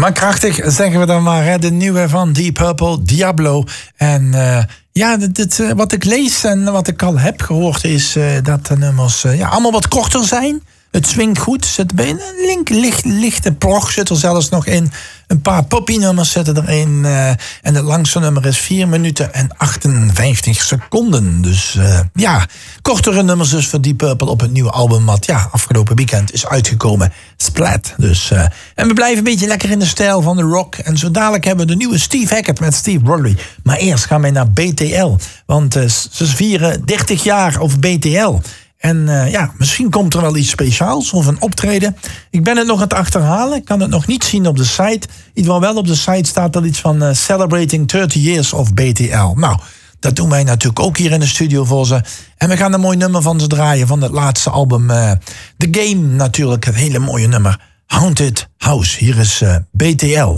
Maar krachtig, zeggen we dan maar. Hè? De nieuwe van Deep Purple, Diablo. En wat ik lees en wat ik al heb gehoord is dat de nummers allemaal wat korter zijn. Het swingt goed. Zit bij een lichte prog zit er zelfs nog in. Een paar poppy-nummers zitten erin. En het langste nummer is 4 minuten en 58 seconden. Dus kortere nummers dus voor Deep Purple op het nieuwe album. Wat afgelopen weekend is uitgekomen. Splat. Dus, en we blijven een beetje lekker in de stijl van de rock. En zo dadelijk hebben we de nieuwe Steve Hackett met Steve Broderick. Maar eerst gaan wij naar BTL. Want ze vieren 30 jaar of BTL. En misschien komt er wel iets speciaals of een optreden. Ik ben het nog aan het achterhalen. Ik kan het nog niet zien op de site. In ieder geval wel op de site staat er iets van Celebrating 30 Years of BTL. Nou, dat doen wij natuurlijk ook hier in de studio voor ze. En we gaan een mooi nummer van ze draaien van het laatste album. The Game natuurlijk, het hele mooie nummer. Haunted House. Hier is BTL.